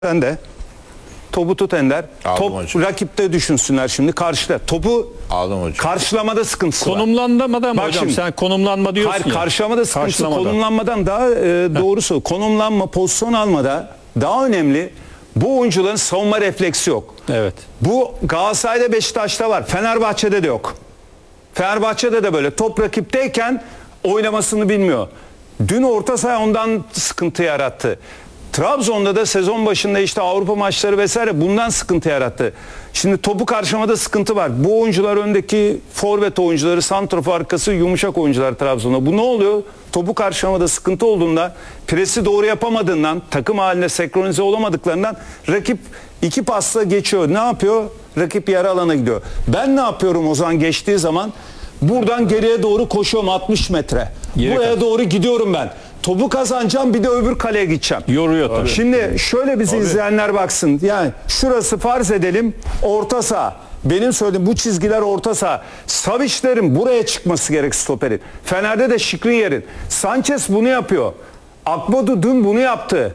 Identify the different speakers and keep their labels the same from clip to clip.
Speaker 1: Sen de topu tut Ender.
Speaker 2: Aldım
Speaker 1: Top
Speaker 2: hocam.
Speaker 1: rakipte düşünsünler şimdi karşıda. Topu
Speaker 2: Aldım hocam.
Speaker 1: karşılamada sıkıntısı var.
Speaker 3: Konumlanmadan mı
Speaker 1: Bak
Speaker 3: hocam?
Speaker 1: şimdi,
Speaker 3: Sen konumlanma diyorsun
Speaker 1: hayır,
Speaker 3: ya.
Speaker 1: karşılamada sıkıntısı.
Speaker 3: Karşılamada.
Speaker 1: Konumlanmadan daha doğrusu konumlanma, pozisyon almada daha önemli. Bu oyuncuların savunma refleksi yok.
Speaker 3: Evet.
Speaker 1: Bu Galatasaray'da, Beşiktaş'ta var. Fenerbahçe'de de yok. Fenerbahçe'de de böyle top rakipteyken oynamasını bilmiyor. Dün orta saha ondan sıkıntı yarattı. Trabzon'da da sezon başında işte Avrupa maçları vesaire bundan sıkıntı yarattı. Şimdi topu karşılamada sıkıntı var. Bu oyuncular öndeki forvet oyuncuları, santrafor arkası yumuşak oyuncular Trabzon'da. Bu ne oluyor? Topu karşılamada sıkıntı olduğunda, presi doğru yapamadığından, takım haline senkronize olamadıklarından rakip iki pasla geçiyor. Ne yapıyor? Rakip yarı alana gidiyor. Ben ne yapıyorum o zaman geçtiği zaman? Buradan geriye doğru koşuyorum 60 metre. Buraya doğru gidiyorum ben. Topu kazanacağım, bir de öbür kaleye gideceğim.
Speaker 3: Yoruyor tabii.
Speaker 1: Şimdi şöyle bizi izleyenler baksın. Yani şurası farz edelim orta saha. Benim söylediğim bu çizgiler orta saha. Savic'lerin buraya çıkması gerek stoperin. Fener'de de Skriniar'ın. Sanchez bunu yapıyor. Akbodu dün bunu yaptı.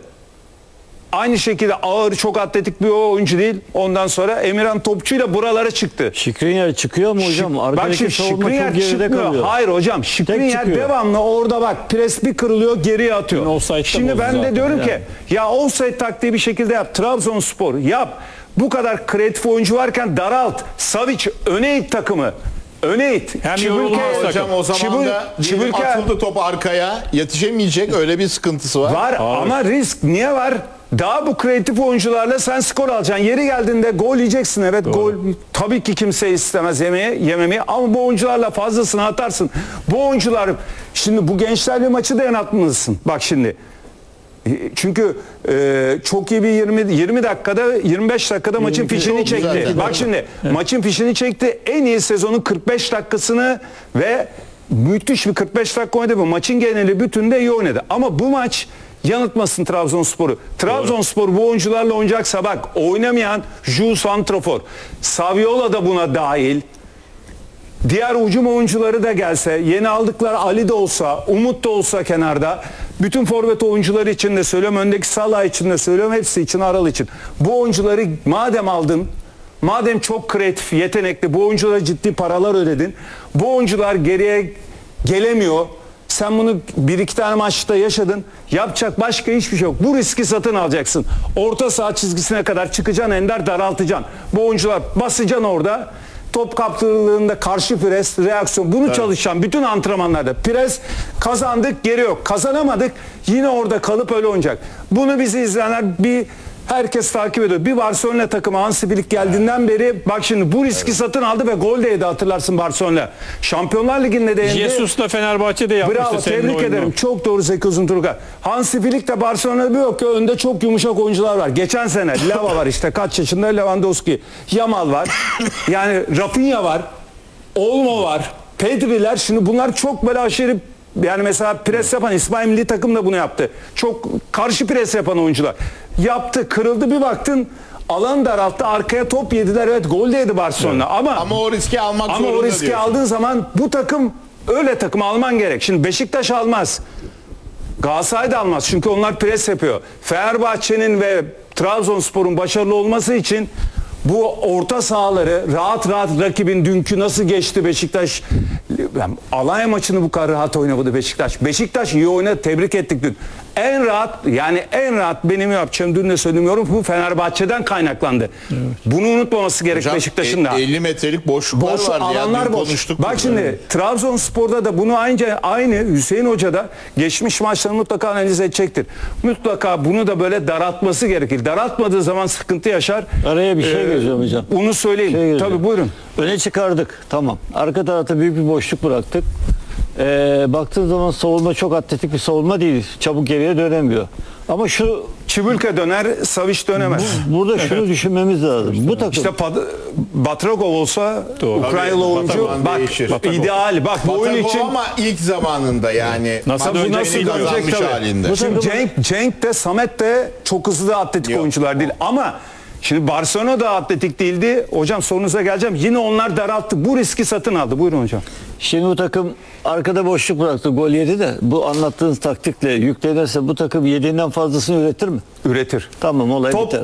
Speaker 1: Aynı şekilde ağır, çok atletik bir oyuncu değil. Ondan sonra Emirhan Topçu'yla buralara çıktı.
Speaker 4: Skriniar çıkıyor mu hocam?
Speaker 1: Bak
Speaker 4: Arkadaki
Speaker 1: şimdi
Speaker 4: savunma
Speaker 1: Skriniar
Speaker 4: çok geride
Speaker 1: çıkmıyor.
Speaker 4: kalıyor.
Speaker 1: Hayır hocam, Skriniar
Speaker 4: çıkıyor.
Speaker 1: devamlı orada bak pres bir kırılıyor, geriye atıyor.
Speaker 3: Dün offside'da
Speaker 1: Şimdi
Speaker 3: bozdu
Speaker 1: ben de
Speaker 3: zaten
Speaker 1: diyorum
Speaker 3: yani.
Speaker 1: ki ya offside taktiği bir şekilde yap. Trabzonspor yap. Bu kadar kreatif oyuncu varken daralt. Savic öne it takımı. Öne it.
Speaker 3: Hem
Speaker 1: Çibülke-
Speaker 3: yorulmaz
Speaker 2: Hocam o zaman da
Speaker 1: Çibülke
Speaker 2: atıldı top arkaya, yetişemeyecek, öyle bir sıkıntısı var.
Speaker 1: var ama risk niye var? Daha bu kreatif oyuncularla sen skor alacaksın. Yeri geldiğinde gol yiyeceksin. Evet, gol tabii ki kimse istemez yememeyi ama bu oyuncularla fazlasını atarsın. Bu oyuncular şimdi bu gençlerle maçı da yanatmalısın. Bak şimdi. Çünkü çok iyi bir 20 dakikada 25 dakikada maçın fişini
Speaker 2: çok
Speaker 1: çekti.
Speaker 2: güzel.
Speaker 1: Bak şimdi maçın fişini çekti. En iyi sezonun 45 dakikasını ve müthiş bir 45 dakika oynadı. Maçın geneli bütünde iyi oynadı. Ama bu maç yanıltmasın Trabzonspor'u. Trabzonspor bu oyuncularla oynayacaksa bak oynamayan Jules Santrafor, Saviola da buna dahil. Diğer hücum oyuncuları da gelse, yeni aldıkları Ali de olsa, Umut da olsa kenarda, bütün forvet oyuncuları için de söylüyorum, öndeki Salah için de söylüyorum, hepsi için, Aral için. Bu oyuncuları madem aldın, madem çok kreatif, yetenekli, bu oyunculara ciddi paralar ödedin, bu oyuncular geriye gelemiyor. Sen bunu bir iki tane maçta yaşadın. Yapacak başka hiçbir şey yok. Bu riski satın alacaksın. Orta saha çizgisine kadar çıkacaksın, Ender daraltacaksın. Bu oyuncular basacaksın orada. Top kaptırıldığında karşı pres, reaksiyon. Bunu çalışan bütün antrenmanlarda. Pres kazandık, geri yok. Kazanamadık, yine orada kalıp öyle oynayacak. Bunu bizi izleyenler herkes takip ediyor. Bir Barcelona takımı Hansi Flick geldiğinden beri bak şimdi bu riski satın aldı ve gol de yedi, hatırlarsın Barcelona. Şampiyonlar Ligi'nde de yendi.
Speaker 3: Jesus da Fenerbahçe'de yapmıştı.
Speaker 1: Bravo,
Speaker 3: senin
Speaker 1: tebrik
Speaker 3: oyununu.
Speaker 1: ederim. Çok doğru Zeki Uzunturgay. Hansi Flick de Barcelona'da bir yok ki önde çok yumuşak oyuncular var. Geçen sene Lava var işte kaç yaşında, Lewandowski, Yamal var. Yani Rafinha var. Olmo var. Pedri'ler, şimdi bunlar çok böyle aşırı, yani mesela pres yapan İsmail milli takım da bunu yaptı. Çok karşı pres yapan oyuncular. Yaptı, kırıldı, bir baktın alan daralttı, arkaya top yediler. Evet, gol de yedi Barcelona.
Speaker 2: Evet.
Speaker 1: Ama
Speaker 2: o riski almak zorunda
Speaker 1: o riski
Speaker 2: diyorsun.
Speaker 1: aldığın zaman bu takım öyle takım alman gerek. Şimdi Beşiktaş almaz. Galatasaray da almaz. Çünkü onlar pres yapıyor. Fenerbahçe'nin ve Trabzonspor'un başarılı olması için bu orta sahaları rahat rahat, rakibin dünkü nasıl geçti Beşiktaş, Alanya maçını bu kadar rahat oynamadı Beşiktaş. Beşiktaş iyi oynadı, tebrik ettik dün. En rahat benim yapacağım, dün de söylemiyorum, bu Fenerbahçe'den kaynaklandı. Evet. Bunu unutmaması gerek
Speaker 2: Hocam,
Speaker 1: Beşiktaş'ın da.
Speaker 2: 50 metrelik boşluklar
Speaker 1: Boş
Speaker 2: vardı.
Speaker 1: alanlar
Speaker 2: Dün
Speaker 1: boş.
Speaker 2: konuştuk
Speaker 1: Bak
Speaker 2: bunu.
Speaker 1: şimdi Trabzonspor'da da bunu aynı Hüseyin Hoca da geçmiş maçları mutlaka analiz edecektir. Mutlaka bunu da böyle daraltması gerekir. Daraltmadığı zaman sıkıntı yaşar.
Speaker 4: Araya bir şey gireceğim hocam.
Speaker 1: Bunu söyleyeyim.
Speaker 4: Gireceğim.
Speaker 1: Tabii, buyurun.
Speaker 4: Öne çıkardık. Tamam. Arka tarafta büyük bir boşluk bıraktık. Baktığın zaman savunma çok atletik bir savunma değil. Çabuk geriye dönemiyor. Ama şu
Speaker 1: Çibülke döner, Savic dönemez.
Speaker 4: burada şunu düşünmemiz lazım. Bu takım
Speaker 1: İşte Batragov olsa Ukraynalı
Speaker 2: Tabii,
Speaker 1: oyuncu
Speaker 2: Batragov
Speaker 1: bak
Speaker 2: değişir.
Speaker 1: ideal. Bak bu oyun
Speaker 2: Batakov
Speaker 1: için
Speaker 2: ama ilk zamanında yani
Speaker 3: Nasıl
Speaker 2: maç
Speaker 3: dönecek,
Speaker 2: öncesini
Speaker 1: nasıl dönecek
Speaker 2: kazanmış
Speaker 1: tabii.
Speaker 2: halinde.
Speaker 4: Bu
Speaker 1: Şimdi
Speaker 4: takım-
Speaker 1: Cenk de Samet de çok hızlı atletik
Speaker 2: Yok.
Speaker 1: oyuncular değil ama Şimdi Barcelona da atletik değildi. Hocam sorunuza geleceğim. Yine onlar daralttı. Bu riski satın aldı. Buyurun hocam.
Speaker 4: Şimdi bu takım arkada boşluk bıraktı, gol yedi de bu anlattığınız taktikle yüklenirse bu takım yediğinden fazlasını üretir mi?
Speaker 1: Üretir.
Speaker 4: Tamam, olay
Speaker 1: Top
Speaker 4: biter.